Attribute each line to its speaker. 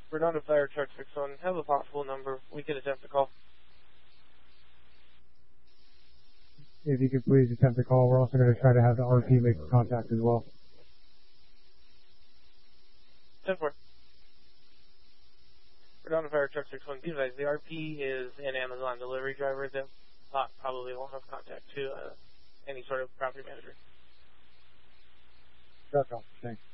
Speaker 1: Redondo Fire Truck 61, have a possible number. We could attempt to call.
Speaker 2: If you could please attempt to call, we're also going to try to have the RP make contact as well.
Speaker 1: 10-4. Redondo Fire Truck 61, be advised, the RP is an Amazon delivery driver that probably won't have contact to any sort of property manager.
Speaker 2: Truck off, thanks.